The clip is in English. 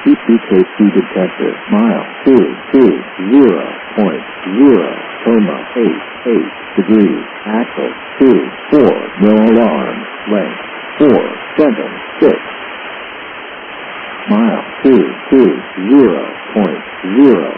EKG detector. Mile 220.88 degrees. Axle 24. No alarm. Length 476. Mile 220.0